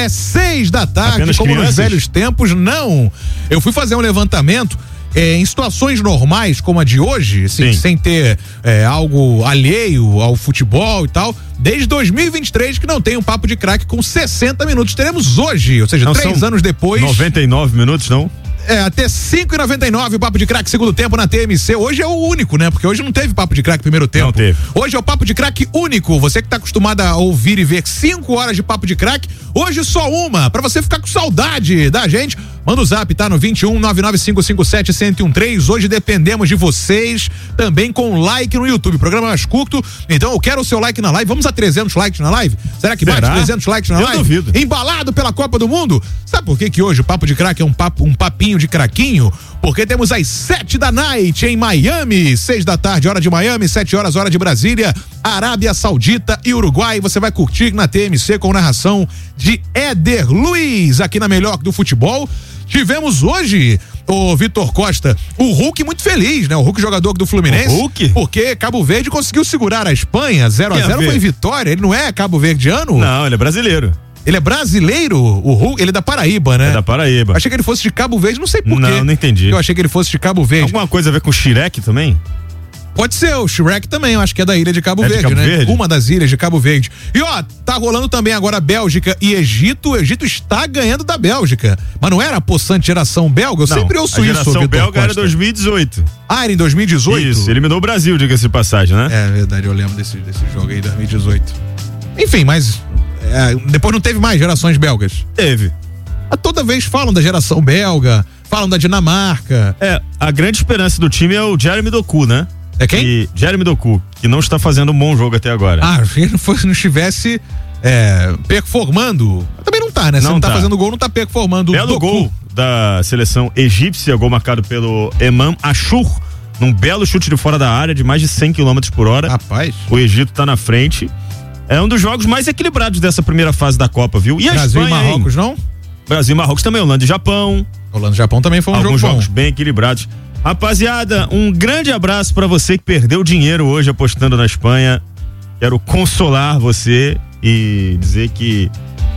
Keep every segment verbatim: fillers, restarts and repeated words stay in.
até seis da tarde, Apenas como crianças? nos velhos tempos. Não. Eu fui fazer um levantamento. É, em situações normais, como a de hoje, assim, sem ter é, algo alheio ao futebol e tal, desde dois mil e vinte e três que não tem um papo de craque com sessenta minutos. Teremos hoje, ou seja, Não três são anos depois. noventa e nove minutos, não? É, até cinco e noventa e nove o Papo de Craque segundo tempo na T M C. Hoje é o único, né? Porque hoje não teve Papo de Craque primeiro tempo. Não teve. Hoje é o Papo de Craque único. Você que tá acostumado a ouvir e ver cinco horas de Papo de Craque, hoje só uma, pra você ficar com saudade da gente. Manda o zap, tá? No vinte e um, nove nove cinco cinco sete, um zero um três. Hoje dependemos de vocês, também com like no YouTube. Programa mais curto, então eu quero o seu like na live. Vamos a trezentos likes na live? Será que Será? bate trezentos likes na Eu live? duvido. Embalado pela Copa do Mundo? Sabe por que que hoje o Papo de Craque é um papo, um papinho de craquinho? Porque temos às sete da noite em Miami, seis da tarde, hora de Miami, sete horas, hora de Brasília, Arábia Saudita e Uruguai. Você vai curtir na T M C com narração de Éder Luiz, aqui na Melhor do Futebol. Tivemos hoje, o Vitor Costa, o Hulk muito feliz, né? O Hulk, jogador do Fluminense. O Hulk? Porque Cabo Verde conseguiu segurar a Espanha, zero a zero foi vitória. Ele não é cabo-verdiano? Não, ele é brasileiro. Ele é brasileiro? O Hulk, ele é da Paraíba, né? É da Paraíba. Achei que ele fosse de Cabo Verde, não sei porquê. Não, não entendi. Eu achei que ele fosse de Cabo Verde. Alguma coisa a ver com o Shrek também? Pode ser, o Shrek também, eu acho que é da ilha de Cabo É de Verde, Cabo né? Verde? Uma das ilhas de Cabo Verde. E ó, tá rolando também agora Bélgica e Egito. O Egito está ganhando da Bélgica. Mas não era a possante geração belga? Eu Não, sempre ouço a isso, geração Vitor belga era Costa. dois mil e dezoito. Ah, era em dois mil e dezoito? Isso, eliminou o Brasil, diga-se de passagem, né? É verdade, eu lembro desse, desse jogo aí, dois mil e dezoito. Enfim, mas é, depois não teve mais gerações belgas. Teve. Mas toda vez falam da geração belga, falam da Dinamarca. É, a grande esperança do time é o Jeremy Doku, né? É quem? E Jeremy Doku, que não está fazendo um bom jogo até agora. Ah, se não, fosse, não estivesse é, performando. Também não tá, né? Se Não não tá, tá. fazendo gol, não tá performando. Belo Doku. gol da seleção egípcia, gol marcado pelo Emam Ashur, num belo chute de fora da área de mais de cem quilômetros por hora. Rapaz. O Egito tá na frente. É um dos jogos mais equilibrados dessa primeira fase da Copa, viu? E a Brasil Espanha, e Marrocos, hein? não? Brasil e Marrocos também, Holanda e Japão. Holanda e Japão também foi um Alguns jogo jogos bom. bem equilibrados. Rapaziada, um grande abraço pra você que perdeu dinheiro hoje apostando na Espanha. Quero consolar você e dizer que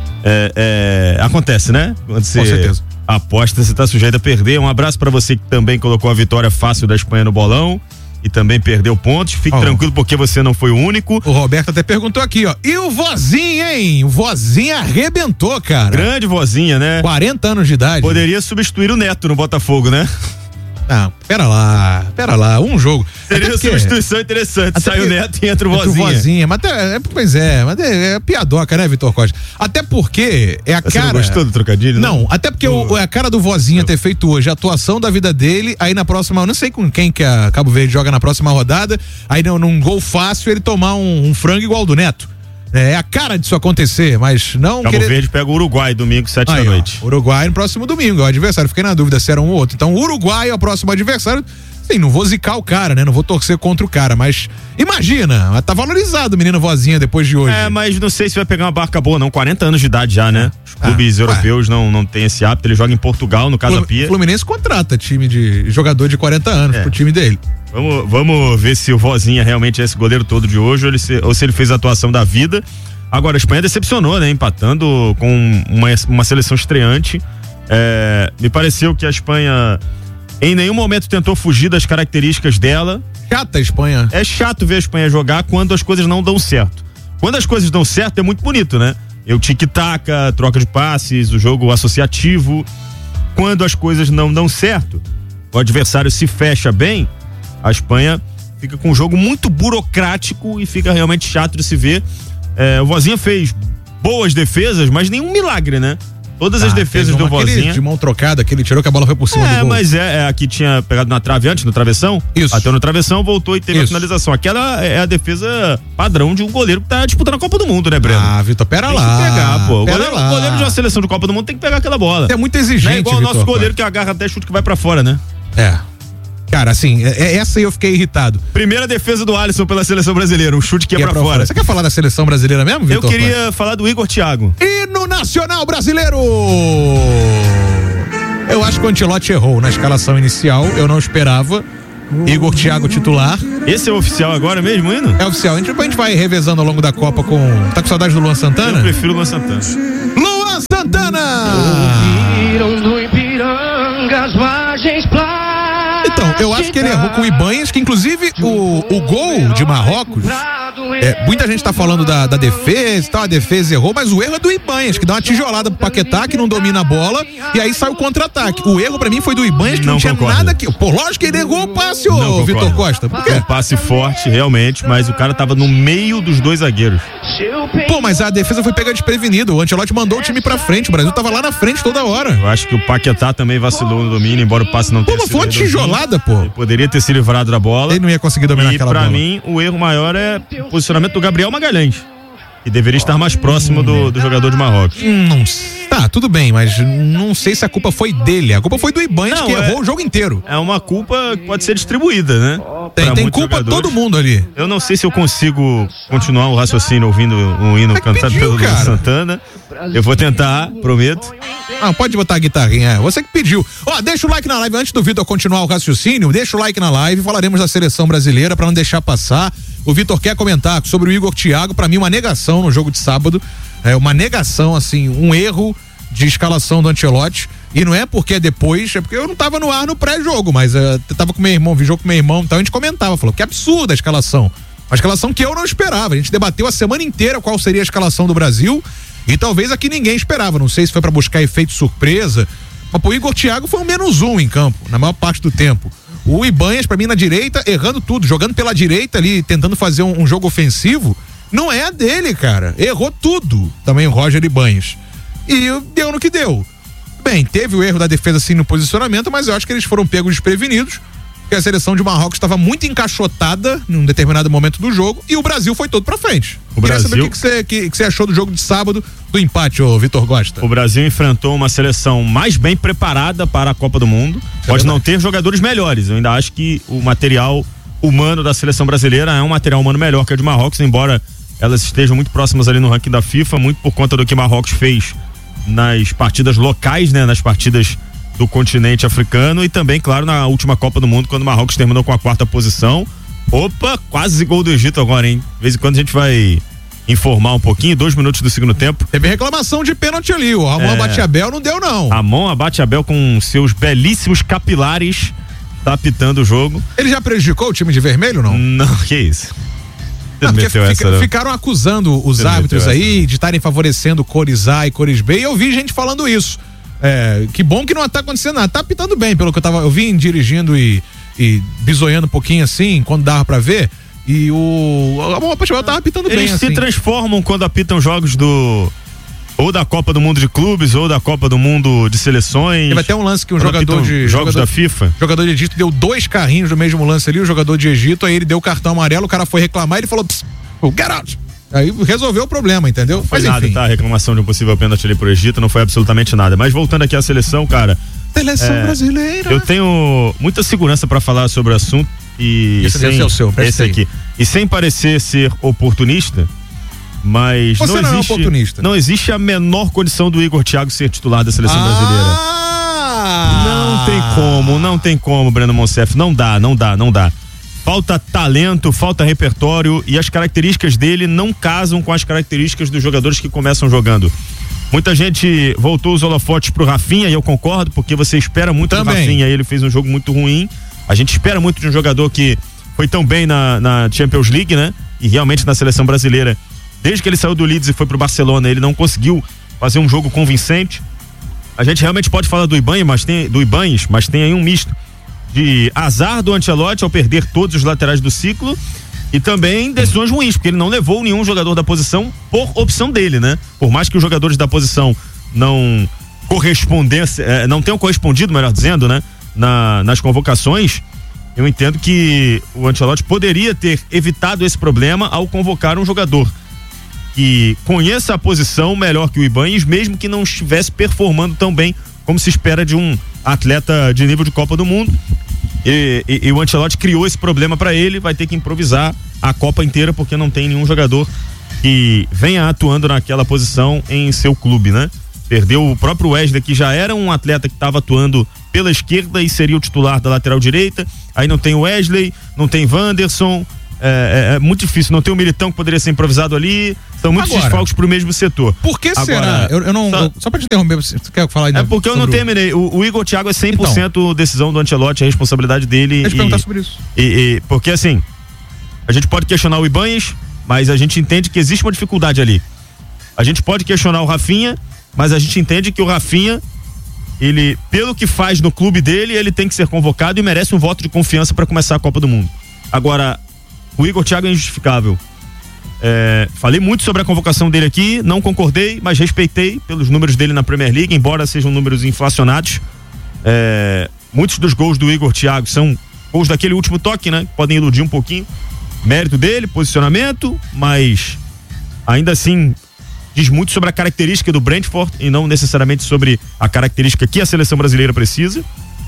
é, é, acontece, né? Quando você Com certeza. aposta, você tá sujeito a perder. Um abraço pra você que também colocou a vitória fácil da Espanha no bolão e também perdeu pontos. Fique Oh. tranquilo porque você não foi o único. O Roberto até perguntou aqui, ó. E o Vozinho, hein? O Vozinho arrebentou, cara. Grande vozinha, né? quarenta anos de idade. Poderia substituir o Neto no Botafogo, né? Ah, pera lá, pera lá, um jogo. Seria Até uma porque- substituição interessante. até Sai o porque- Neto e entra o Entra o vozinha. Vozinha, mas até, é, pois é, mas é, é piadoca, né, Vitor Costa? Até porque é a Você cara. não gostou do trocadilho? Não, até porque o, é a cara do Vozinha ter feito hoje a atuação da vida dele, aí na próxima, eu não sei com quem que a Cabo Verde joga na próxima rodada, aí num, num gol fácil ele tomar um, um frango igual ao do Neto. É a cara disso acontecer, mas não Cabo querer... Verde pega o Uruguai domingo, sete Aí, da ó, noite. Uruguai no próximo domingo, é o adversário. Fiquei na dúvida se era um ou outro. Então, Uruguai é o próximo adversário. Sim, não vou zicar o cara, né? Não vou torcer contra o cara, mas imagina, tá valorizado o menino Vozinha depois de hoje. É, mas não sei se vai pegar uma barca boa, não. quarenta anos de idade já, né? Os clubes Ah, europeus não, não têm esse hábito. Ele joga em Portugal, no Casa Flu- Pia. Fluminense contrata time de jogador de quarenta anos É. pro time dele. Vamos, vamos ver se o Vozinha realmente é esse goleiro todo de hoje ou, ele se, ou se ele fez a atuação da vida. Agora, a Espanha decepcionou, né? Empatando com uma, uma seleção estreante. É, me pareceu que a Espanha em nenhum momento tentou fugir das características dela. Chata a Espanha. É chato ver a Espanha jogar quando as coisas não dão certo. Quando as coisas dão certo é muito bonito, né? Eu tic-tac, troca de passes, o jogo associativo. Quando as coisas não dão certo, o adversário se fecha bem, a Espanha fica com um jogo muito burocrático e fica realmente chato de se ver. É, o Vozinha fez boas defesas, mas nenhum milagre, né? Todas as Ah, defesas teve do uma- aquele Vozinha. de mão trocada, que ele tirou que a bola foi por cima do É, gol. mas é, é a que tinha pegado na trave antes, no travessão. Isso. Bateu no travessão, voltou e teve Isso. a finalização. Aquela é a defesa padrão de um goleiro que tá disputando a Copa do Mundo, né, Breno? Ah, Vitor, pera tem lá. que pegar, pô. O Pera goleiro, lá. o goleiro de uma seleção de Copa do Mundo tem que pegar aquela bola. É muito exigente, Não é igual o nosso Vitor goleiro que agarra até chute que vai pra fora, né? É. Cara, assim, é- é- essa aí eu fiquei irritado. Primeira defesa do Alisson pela seleção brasileira, um chute que é Que é pra, pra fora. fora. Você quer falar da seleção brasileira mesmo, Eu Vitor? queria falar do Igor Thiago. Hino Nacional Brasileiro! Eu acho que o Ancelotti errou na escalação inicial, eu não esperava. Igor Thiago titular. Esse é o oficial agora mesmo, indo? É oficial. A gente, a gente vai revezando ao longo da Copa com. Tá com saudade do Luan Santana? Eu prefiro o Luan Santana. Luan Santana! com o Ibanhas, que inclusive o, o gol de Marrocos, é, muita gente tá falando da, da defesa e tal, a defesa errou, mas o erro é do Ibanhas, que dá uma tijolada pro Paquetá, que não domina a bola, e aí sai o contra-ataque. O erro pra mim foi do Ibanhas, que não, não tinha concordo. nada que... Pô, lógico que ele errou o passe, ô Vitor Costa. Por quê? Um passe forte, realmente, mas o cara tava no meio dos dois zagueiros. Pô, mas a defesa foi pega desprevenido, o Ancelotti mandou o time pra frente, o Brasil tava lá na frente toda hora. Eu acho que o Paquetá também vacilou no domínio, embora o passe não tenha sido. Pô, mas foi uma tijolada, pô. Ele poderia ter se livrado da bola. Ele não ia conseguir dominar e aquela pra bola. Pra mim, o erro maior é o posicionamento do Gabriel Magalhães, que deveria estar mais próximo do, do jogador de Marrocos. Hum, não Tá, tudo bem, mas não sei se a culpa foi dele. A culpa foi do Ibanhas, que é, errou o jogo inteiro. É uma culpa que pode ser distribuída, né? Tem, tem culpa jogadores. Todo mundo ali. Eu não sei se eu consigo continuar o raciocínio ouvindo um hino é cantado pediu, pelo Luiz Santana. Eu vou tentar, prometo. Ah, pode botar a guitarrinha, é. Você que pediu. Ó, deixa o like na live, antes do Vitor continuar o raciocínio, deixa o like na live, falaremos da seleção brasileira pra não deixar passar. O Vitor quer comentar sobre o Igor Thiago, pra mim uma negação no jogo de sábado, é uma negação, assim, um erro de escalação do Ancelotti, e não é porque é depois, é porque eu não tava no ar no pré-jogo, mas uh, eu tava com meu irmão, vi jogo com meu irmão, então a gente comentava, falou que absurda a escalação, uma escalação que eu não esperava, a gente debateu a semana inteira qual seria a escalação do Brasil, e talvez aqui ninguém esperava, não sei se foi pra buscar efeito surpresa, mas o Igor Thiago foi um menos um em campo, na maior parte do tempo. O Ibanhas, pra mim, na direita, errando tudo, jogando pela direita ali, tentando fazer um, um jogo ofensivo, não é a dele, cara, errou tudo, também o Roger Ibanhas. E deu no que deu. Bem, teve o erro da defesa sim no posicionamento, mas eu acho que eles foram pegos desprevenidos, porque a seleção de Marrocos estava muito encaixotada num determinado momento do jogo e o Brasil foi todo pra frente. O Queria Brasil... saber o que você que, que que achou do jogo de sábado, do empate, ô Vitor Costa. O Brasil enfrentou uma seleção mais bem preparada para a Copa do Mundo. É Pode verdade. não ter jogadores melhores. Eu ainda acho que o material humano da seleção brasileira é um material humano melhor que o de Marrocos, embora elas estejam muito próximas ali no ranking da FIFA, muito por conta do que Marrocos fez nas partidas locais, né, nas partidas do continente africano e também, claro, na última Copa do Mundo, quando o Marrocos terminou com a quarta posição. Opa, quase gol do Egito agora, hein? De vez em quando a gente vai informar um pouquinho, dois minutos do segundo tempo. Teve reclamação de pênalti ali, o Ramon é... Abateabel não deu não. Ramon Abateabel com seus belíssimos capilares tá apitando o jogo. Ele já prejudicou o time de vermelho, não? Não, que isso. Não, fica, essa, ficaram acusando os árbitros aí de estarem favorecendo cores A e cores B, e eu vi gente falando isso. É, que bom que não tá acontecendo nada, tá apitando bem, pelo que eu tava, eu vim dirigindo e, e bisoiando um pouquinho assim, quando dava pra ver, e o o Pacheco tava apitando Eles bem. Eles se assim. transformam quando apitam jogos do ou da Copa do Mundo de Clubes ou da Copa do Mundo de Seleções. Teve até um lance que um jogador de jogos jogador, da FIFA. Jogador de Egito deu dois carrinhos no mesmo lance ali, o jogador de Egito, aí ele deu o cartão amarelo, o cara foi reclamar e ele falou: get out! Aí resolveu o problema, entendeu? Não foi Mas, nada, enfim. tá? A reclamação de um possível pênalti ali pro Egito não foi absolutamente nada. Mas voltando aqui à seleção, cara. Seleção é, brasileira. Eu tenho muita segurança pra falar sobre o assunto e. Esse sem, é o seu, esse aqui. E sem parecer ser oportunista, mas. Você não, não existe, é oportunista. Não existe a menor condição do Igor Thiago ser titular da seleção ah, brasileira. Não tem como, não tem como, Breno Monsef. Não dá, não dá, não dá. Falta talento, falta repertório e as características dele não casam com as características dos jogadores que começam jogando. Muita gente voltou os holofotes pro Rafinha e eu concordo, porque você espera muito Também. do Rafinha, ele fez um jogo muito ruim. A gente espera muito de um jogador que foi tão bem na, na Champions League, né? E realmente na seleção brasileira, desde que ele saiu do Leeds e foi pro Barcelona, ele não conseguiu fazer um jogo convincente. A gente realmente pode falar do Ibanhas, mas tem, do Ibanhas, mas tem aí um misto de azar do Ancelotti ao perder todos os laterais do ciclo e também decisões ruins, porque ele não levou nenhum jogador da posição por opção dele, né? Por mais que os jogadores da posição não correspondessem, eh, não tenham correspondido, melhor dizendo, né? Na, nas convocações, eu entendo que o Ancelotti poderia ter evitado esse problema ao convocar um jogador que conheça a posição melhor que o Ibanhas, mesmo que não estivesse performando tão bem como se espera de um atleta de nível de Copa do Mundo. E, e, e o Ancelotti criou esse problema para ele, vai ter que improvisar a Copa inteira porque não tem nenhum jogador que venha atuando naquela posição em seu clube, né? Perdeu o próprio Wesley, que já era um atleta que estava atuando pela esquerda e seria o titular da lateral direita. Aí não tem o Wesley, não tem Wanderson, É, é, é muito difícil, não tem o Militão que poderia ser improvisado ali, são muitos Agora, desfalques pro mesmo setor. Por que Agora, será? Eu, eu não, só, eu, só pra te interromper, você quer falar ainda? É porque eu não terminei, o, o Igor Thiago é cem por cento então, decisão do Ancelotti, a responsabilidade dele. Deixa eu perguntar sobre isso. E, e, porque assim, a gente pode questionar o Ibanez, mas a gente entende que existe uma dificuldade ali. A gente pode questionar o Rafinha, mas a gente entende que o Rafinha, ele, pelo que faz no clube dele, ele tem que ser convocado e merece um voto de confiança para começar a Copa do Mundo. Agora, o Igor Thiago é injustificável. É, falei muito sobre a convocação dele aqui, não concordei, mas respeitei pelos números dele na Premier League, embora sejam números inflacionados. É, muitos dos gols do Igor Thiago são gols daquele último toque, né? Podem iludir um pouquinho. Mérito dele, posicionamento, mas ainda assim diz muito sobre a característica do Brentford e não necessariamente sobre a característica que a seleção brasileira precisa.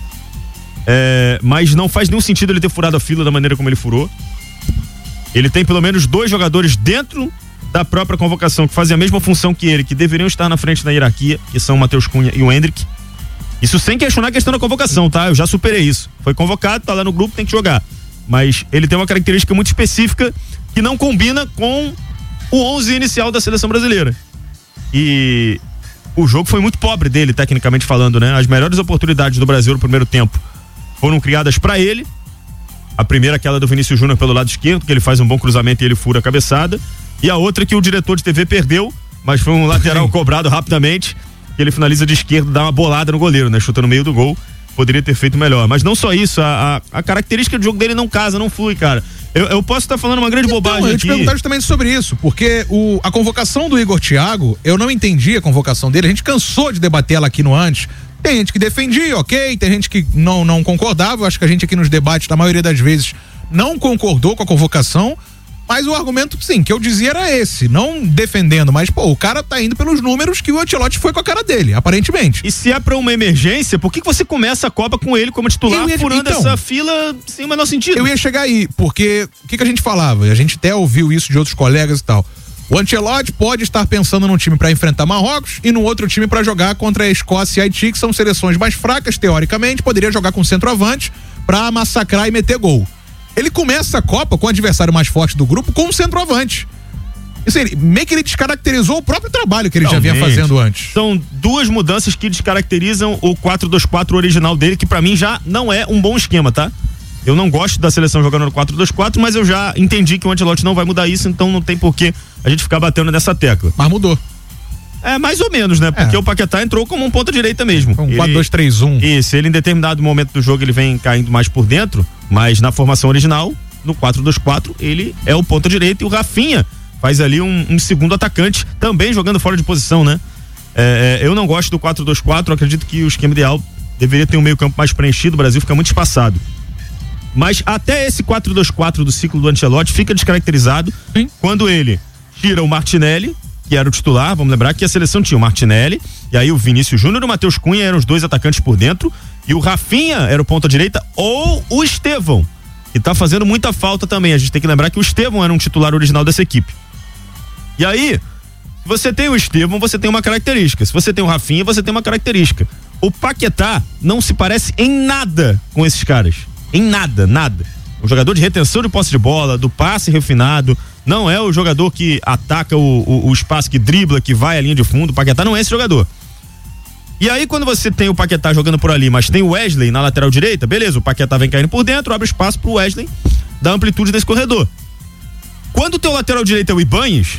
É, mas não faz nenhum sentido ele ter furado a fila da maneira como ele furou. Ele tem pelo menos dois jogadores dentro da própria convocação que fazem a mesma função que ele, que deveriam estar na frente da hierarquia, que são o Matheus Cunha e o Endrick. Isso sem questionar a questão da convocação, tá? Eu já superei isso. Foi convocado, tá lá no grupo, tem que jogar. Mas ele tem uma característica muito específica que não combina com o onze inicial da seleção brasileira. E o jogo foi muito pobre dele, tecnicamente falando, né? As melhores oportunidades do Brasil no primeiro tempo foram criadas para ele. A primeira, aquela do Vinícius Júnior pelo lado esquerdo, que ele faz um bom cruzamento e ele fura a cabeçada. E a outra que o diretor de T V perdeu, mas foi um lateral cobrado rapidamente, que ele finaliza de esquerda, dá uma bolada no goleiro, né? Chuta no meio do gol. Poderia ter feito melhor. Mas não só isso, a, a, a característica do jogo dele não casa, não flui, cara. Eu, eu posso estar falando uma grande então, bobagem eu aqui. Eu te perguntar justamente sobre isso, porque o, a convocação do Igor Thiago, eu não entendi a convocação dele, a gente cansou de debater ela aqui no antes. Tem gente que defendia, ok, tem gente que não, não concordava, eu acho que a gente aqui nos debates, na maioria das vezes, não concordou com a convocação, mas o argumento, sim, que eu dizia era esse, não defendendo, mas, pô, o cara tá indo pelos números que o Ancelotti foi com a cara dele, aparentemente. E se é pra uma emergência, por que, que você começa a Copa com ele como titular, ia, furando então, essa fila sem o menor sentido? Eu ia chegar aí, porque o que, que a gente falava? A gente até ouviu isso de outros colegas e tal. O Ancelotti pode estar pensando num time para enfrentar Marrocos e num outro time para jogar contra a Escócia e Haiti, que são seleções mais fracas, teoricamente, poderia jogar com centroavante para massacrar e meter gol. Ele começa a Copa com o adversário mais forte do grupo com um centroavante. Isso aí, meio que ele descaracterizou o próprio trabalho que ele Realmente. já vinha fazendo antes. São duas mudanças que descaracterizam o quatro dois quatro original dele, que para mim já não é um bom esquema, tá? Eu não gosto da seleção jogando no quatro dois quatro, mas eu já entendi que o Ancelotti não vai mudar isso, então não tem porquê a gente ficar batendo nessa tecla. Mas mudou. É, mais ou menos, né? Porque é. o Paquetá entrou como um ponta direita mesmo. Um quatro dois três um. Isso, ele em determinado momento do jogo ele vem caindo mais por dentro, mas na formação original, no quatro dois quatro, ele é o ponta direita e o Rafinha faz ali um, um segundo atacante, também jogando fora de posição, né? É, é, eu não gosto do quatro dois quatro, acredito que o esquema ideal deveria ter um meio campo mais preenchido, o Brasil fica muito espaçado. Mas até esse quatro dois quatro do ciclo do Ancelotti fica descaracterizado Sim. quando ele tira o Martinelli, que era o titular, vamos lembrar que a seleção tinha o Martinelli, e aí o Vinícius Júnior e o Matheus Cunha eram os dois atacantes por dentro, e o Rafinha era o ponta direita, ou o Estevão, que tá fazendo muita falta também. A gente tem que lembrar que o Estevão era um titular original dessa equipe. E aí, se você tem o Estevão, você tem uma característica. Se você tem o Rafinha, você tem uma característica. O Paquetá não se parece em nada com esses caras. Em nada, nada. Um jogador de retenção de posse de bola, do passe refinado, não é o jogador que ataca o, o, o espaço, que dribla, que vai à linha de fundo. O Paquetá não é esse jogador. E aí quando você tem o Paquetá jogando por ali, mas tem o Wesley na lateral direita, beleza, o Paquetá vem caindo por dentro, abre espaço pro Wesley dar amplitude nesse corredor. Quando o teu lateral direito é o Ibanez,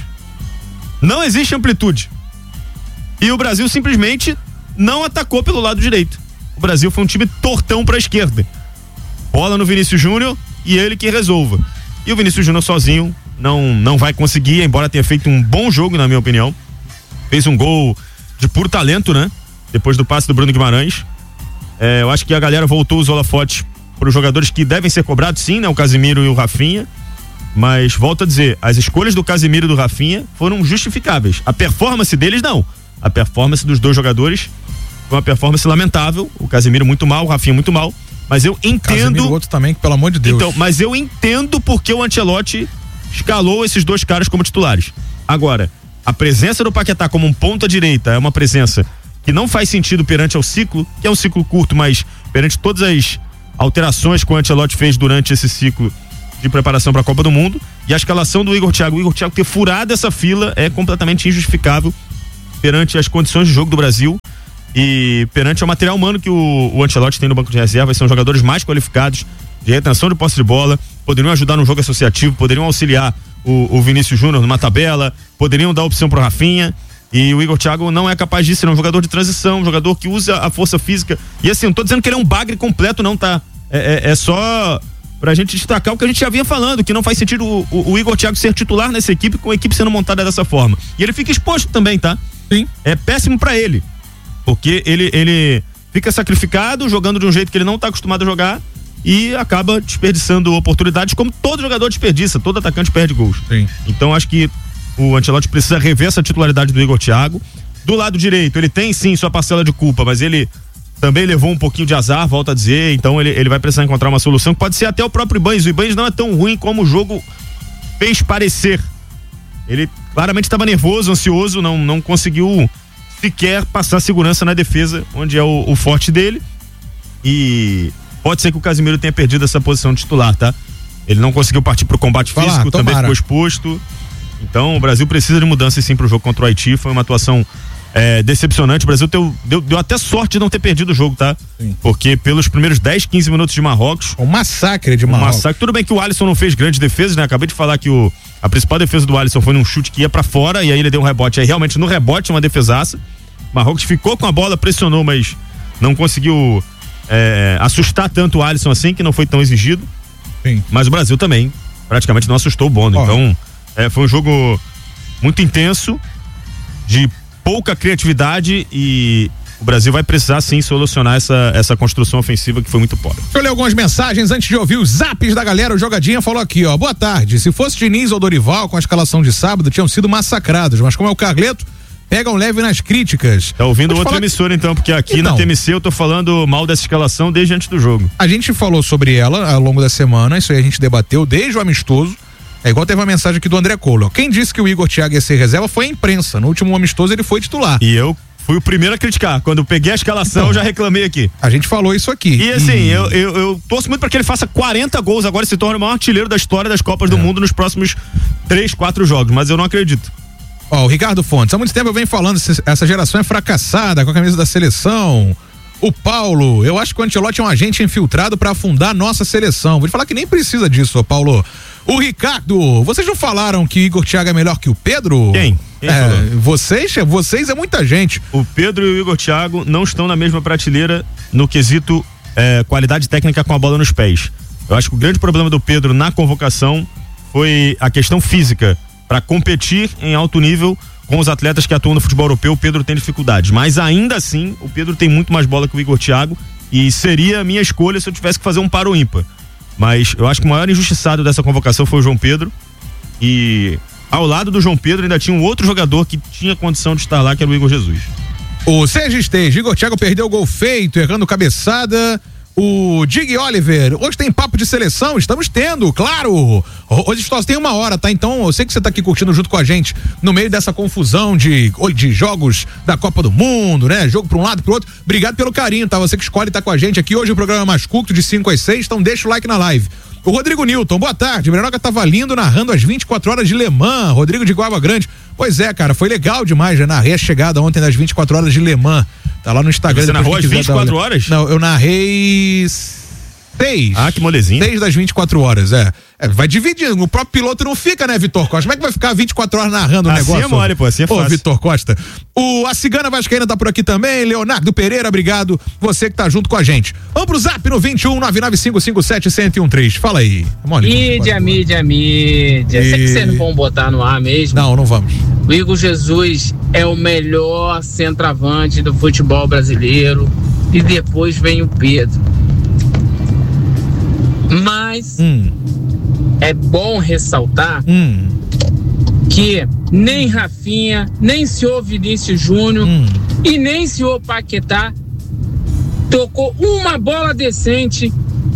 não existe amplitude. E o Brasil simplesmente não atacou pelo lado direito. O Brasil foi um time tortão pra esquerda. Bola no Vinícius Júnior e ele que resolva. E o Vinícius Júnior sozinho não, não vai conseguir, embora tenha feito um bom jogo, na minha opinião. Fez um gol de puro talento, né? Depois do passe do Bruno Guimarães. É, eu acho que a galera voltou os holofotes para os jogadores que devem ser cobrados, sim, né? O Casemiro e o Rafinha. Mas, volto a dizer, as escolhas do Casemiro e do Rafinha foram justificáveis. A performance deles, não. A performance dos dois jogadores foi uma performance lamentável. O Casemiro muito mal, o Rafinha muito mal. Mas eu entendo. Casemiro, o outro também, pelo amor de Deus. Então, mas eu entendo porque o Ancelotti escalou esses dois caras como titulares. Agora, a presença do Paquetá como um ponta direita é uma presença que não faz sentido perante ao ciclo, que é um ciclo curto, mas perante todas as alterações que o Ancelotti fez durante esse ciclo, de preparação para a Copa do Mundo, e a escalação do Igor Thiago, o Igor Thiago ter furado essa fila é completamente injustificável perante as condições de jogo do Brasil e perante o material humano que o, o Ancelotti tem no banco de reservas. São jogadores mais qualificados de retenção de posse de bola, poderiam ajudar no jogo associativo, poderiam auxiliar o, o Vinícius Júnior numa tabela, poderiam dar opção pro Rafinha, e o Igor Thiago não é capaz disso. Ele é um jogador de transição, um jogador que usa a força física, e assim, não tô dizendo que ele é um bagre completo não, tá? É, é, é só pra gente destacar o que a gente já vinha falando, que não faz sentido o, o, o Igor Thiago ser titular nessa equipe, com a equipe sendo montada dessa forma, e ele fica exposto também, tá? Sim. É péssimo pra ele, porque ele, ele fica sacrificado, jogando de um jeito que ele não tá acostumado a jogar, e acaba desperdiçando oportunidades, como todo jogador desperdiça, todo atacante perde gols. Sim. Então acho que o Ancelotti precisa rever essa titularidade do Igor Thiago. Do lado direito, ele tem sim sua parcela de culpa, mas ele também levou um pouquinho de azar, volta a dizer, então ele, ele vai precisar encontrar uma solução, que pode ser até o próprio Ibanez. O Ibanez não é tão ruim como o jogo fez parecer. Ele claramente estava nervoso, ansioso, não, não conseguiu sequer passar segurança na defesa, onde é o, o forte dele, e pode ser que o Casemiro tenha perdido essa posição de titular, tá? Ele não conseguiu partir pro combate Vai físico, lá, também tomara. ficou exposto. Então o Brasil precisa de mudança sim pro jogo contra o Haiti. Foi uma atuação é, decepcionante. O Brasil deu, deu, deu até sorte de não ter perdido o jogo, tá? Sim. Porque pelos primeiros dez, quinze minutos de Marrocos, Um massacre de um Marrocos. massacre. Tudo bem que o Alisson não fez grandes defesas, né? Acabei de falar que o, a principal defesa do Alisson foi num chute que ia pra fora, e aí ele deu um rebote. Aí realmente no rebote uma defesaça. Marrocos ficou com a bola, pressionou, mas não conseguiu é, assustar tanto o Alisson assim, que não foi tão exigido. Sim. Mas o Brasil também praticamente não assustou o Bono. Ó. Então é, foi um jogo muito intenso, de pouca criatividade, e o Brasil vai precisar sim solucionar essa, essa construção ofensiva que foi muito pobre. Deixa eu ler algumas mensagens antes de ouvir os zaps da galera. O Jogadinha falou aqui, ó: boa tarde, se fosse Diniz ou Dorival com a escalação de sábado tinham sido massacrados, mas como é o Carleto, pegam leve nas críticas. Tá ouvindo Vou te outra falar emissora então, porque aqui Então. na T M C eu tô falando mal dessa escalação desde antes do jogo. A gente falou sobre ela ao longo da semana, isso aí a gente debateu desde o amistoso. É igual teve uma mensagem aqui do André Coulo. Quem disse que o Igor Thiago ia ser reserva foi a imprensa. No último amistoso ele foi titular. E eu fui o primeiro a criticar. Quando eu peguei a escalação, Então. eu já reclamei aqui. A gente falou isso aqui. E assim, eu, eu, eu torço muito para que ele faça quarenta gols agora e se torne o maior artilheiro da história das Copas É. do Mundo nos próximos três, quatro jogos, mas eu não acredito. Ó, o Ricardo Fontes, há muito tempo eu venho falando, essa geração é fracassada com a camisa da seleção. O Paulo, eu acho que o Ancelotti é um agente infiltrado pra afundar a nossa seleção. Vou te falar que nem precisa disso, ô Paulo. O Ricardo, vocês não falaram que o Igor Thiago é melhor que o Pedro? Quem? Quem é, falou? vocês, vocês é muita gente. O Pedro e o Igor Thiago não estão na mesma prateleira no quesito é, qualidade técnica com a bola nos pés. Eu acho que o grande problema do Pedro na convocação foi a questão física. Para competir em alto nível com os atletas que atuam no futebol europeu, o Pedro tem dificuldades. Mas ainda assim, o Pedro tem muito mais bola que o Igor Thiago, e seria a minha escolha se eu tivesse que fazer um par ou ímpar. Mas eu acho que o maior injustiçado dessa convocação foi o João Pedro, e ao lado do João Pedro ainda tinha um outro jogador que tinha condição de estar lá, que era o Igor Jesus. O Sérgio Esteja, Igor Thiago perdeu o gol feito, errando cabeçada. O Dig Oliver, hoje tem papo de seleção, estamos tendo, claro. Hoje só tem uma hora, tá? Então eu sei que você tá aqui curtindo junto com a gente no meio dessa confusão de, de jogos da Copa do Mundo, né? Jogo pra um lado, pro outro. Obrigado pelo carinho, tá? Você que escolhe estar tá com a gente aqui. Hoje o programa é mais curto, de cinco às seis, então deixa o like na live. O Rodrigo Newton, boa tarde. O Brenoca tava lindo narrando as vinte e quatro horas de Le Mans. Rodrigo de Guava Grande. Pois é, cara, foi legal demais. Já narrei a chegada ontem das vinte e quatro horas de Le Mans. Tá lá no Instagram. Você narrou as vinte e quatro horas? Não, eu narrei seis. Ah, que molezinha. Seis das vinte e quatro horas, é. é. Vai dividindo. O próprio piloto não fica, né, Vitor Costa? Como é que vai ficar vinte e quatro horas narrando o assim negócio? Assim é mole, pô, assim é fácil. Ô, Vitor Costa. O, a Cigana Vascaína tá por aqui também. Leonardo Pereira, obrigado. Você que tá junto com a gente. Vamos pro zap no vinte e um, nove nove cinco cinco sete, zero um três. Fala aí. Mole, mídia, mídia, mídia. E... Sei que vocês não vão botar no ar mesmo. Não, não vamos. O Igor Jesus é o melhor centroavante do futebol brasileiro. E depois vem o Pedro. Mas hum. é bom ressaltar hum. que nem Rafinha, nem senhor Vinícius Júnior hum. e nem senhor Paquetá tocou uma bola decente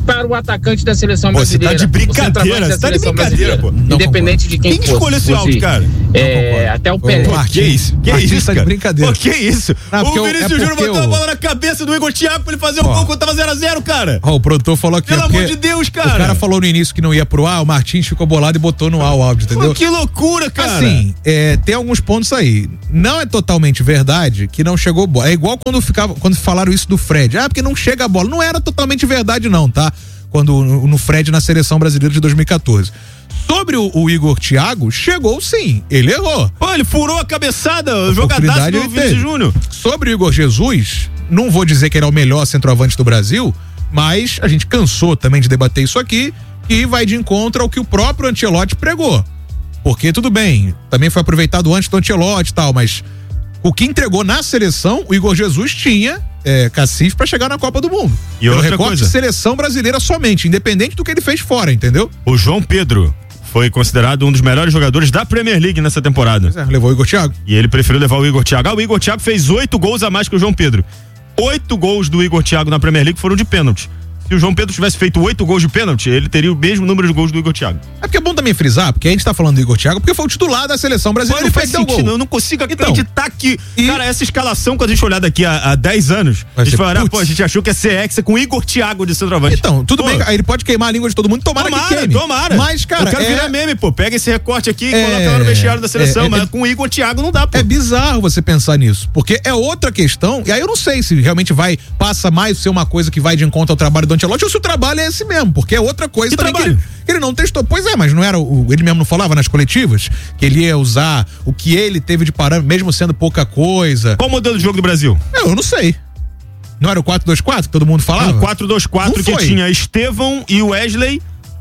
para o atacante da seleção pô, brasileira. Você tá de brincadeira, você tá de brincadeira, pô. Independente de quem, quem fosse. Quem escolheu esse áudio, cara? É, até o Pelé. Pô, que isso? Que Martins isso, tá cara? de brincadeira. Pô, que isso? Ah, o Vinícius é Júnior botou o... a bola na cabeça do Igor Thiago pra ele fazer um ó, gol quando tava zero a zero, cara. Ó, o produtor falou aqui. Pelo é amor de Deus, cara. O cara falou no início que não ia pro ar, o Martins ficou bolado e botou no ar o áudio, entendeu? Pô, que loucura, cara. Assim, é, tem alguns pontos aí. Não é totalmente verdade que não chegou bola. É igual quando ficava, quando falaram isso do Fred. Ah, porque não chega a bola. Não era totalmente verdade, não, tá? Quando no, no Fred na seleção brasileira de dois mil e quatorze. Sobre o, o Igor Thiago, chegou sim. Ele errou. Pô, ele furou a cabeçada, o jogadaço do Vinícius Júnior. Sobre o Igor Jesus, não vou dizer que ele é o melhor centroavante do Brasil, mas a gente cansou também de debater isso aqui e vai de encontro ao que o próprio Ancelotti pregou. Porque tudo bem, também foi aproveitado antes do Ancelotti e tal, mas o que entregou na seleção, o Igor Jesus tinha é, cacife pra chegar na Copa do Mundo. E outra recorte coisa, de seleção brasileira somente, independente do que ele fez fora, entendeu? O João Pedro foi considerado um dos melhores jogadores da Premier League nessa temporada. Pois é, levou o Igor Thiago. E ele preferiu levar o Igor Thiago. Ah, o Igor Thiago fez oito gols a mais que o João Pedro. Oito gols do Igor Thiago na Premier League foram de pênalti. Se o João Pedro tivesse feito oito gols de pênalti, ele teria o mesmo número de gols do Igor Thiago. É porque é bom também frisar, porque a gente tá falando do Igor Thiago, porque foi o titular da seleção brasileira. Ele faz sentido, eu não consigo acreditar então, que, e... cara, essa escalação, quando a gente olhar daqui a, a dez anos, vai a gente vai olhar, pô, a gente achou que ia ser hexa com o Igor Thiago de centroavante. Então, tudo pô. bem, aí ele pode queimar a língua de todo mundo, tomara, tomara que queime. Tomara, Mas, cara, eu quero é... virar meme, pô, pega esse recorte aqui e é... coloca lá no vestiário da seleção, é, é, mas é... com o Igor Thiago não dá, pô. É bizarro você pensar nisso, porque é outra questão, e aí eu não sei se realmente vai, passa mais ser uma coisa que vai de encontro ao trabalho do Ancelotti ou se o trabalho é esse mesmo. Porque é outra coisa que também que ele, que ele não testou. Pois é, mas não era o, ele mesmo não falava nas coletivas que ele ia usar o que ele teve de parâmetro, mesmo sendo pouca coisa. Qual o modelo de jogo do Brasil? Eu, eu não sei. Não era o quatro dois quatro que todo mundo falava? Um quatro dois quatro que foi. Tinha Estevão e Wesley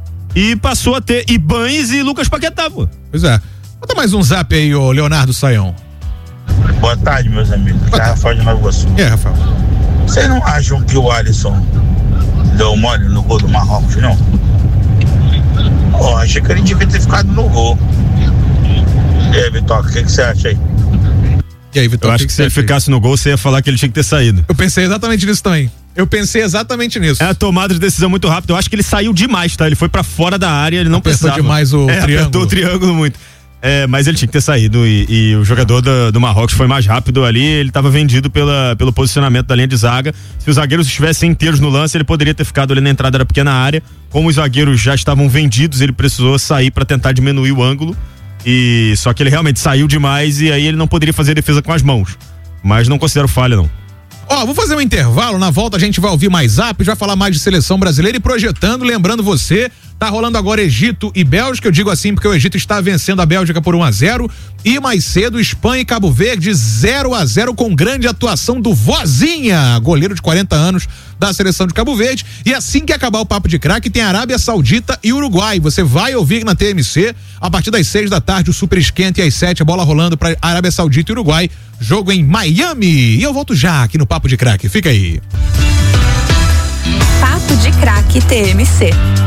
e passou a ter Ibanes e Lucas Paquetá, pô. Pois é. Bota mais um zap aí, ô Leonardo Saião. Boa tarde, meus amigos. Boa é Rafael de Nova Iguaçu. É, Rafael. Vocês não acham que o Alisson deu mole no gol do Marrocos, não? Pô, achei que ele devia ter ficado no gol. E aí, Vitor, o que você acha aí? E aí, Vitor, eu acho que, que se ele ficasse no gol, você ia falar que ele tinha que ter saído. Eu pensei exatamente nisso também. Eu pensei exatamente nisso. É a tomada de decisão muito rápida. Eu acho que ele saiu demais, tá? Ele foi pra fora da área, ele não apertou precisava. demais o é, triângulo. Apertou o triângulo muito. É, mas ele tinha que ter saído e, e o jogador do, do Marrocos foi mais rápido ali, ele estava vendido pela, pelo posicionamento da linha de zaga. Se os zagueiros estivessem inteiros no lance, ele poderia ter ficado ali na entrada da pequena área. Como os zagueiros já estavam vendidos, ele precisou sair para tentar diminuir o ângulo. E só que ele realmente saiu demais e aí ele não poderia fazer a defesa com as mãos. Mas não considero falha, não. Ó, oh, vou fazer um intervalo, na volta a gente vai ouvir mais zap, já falar mais de seleção brasileira e projetando, lembrando você, tá rolando agora Egito e Bélgica, eu digo assim porque o Egito está vencendo a Bélgica por um a zero e mais cedo Espanha e Cabo Verde zero a zero com grande atuação do Vozinha, goleiro de quarenta anos da seleção de Cabo Verde. E assim que acabar o Papo de Craque tem Arábia Saudita e Uruguai, você vai ouvir na T M C a partir das seis da tarde o Super Esquenta e às sete a bola rolando para Arábia Saudita e Uruguai, jogo em Miami. E eu volto já aqui no Papo de Craque, fica aí. Papo de Craque T M C.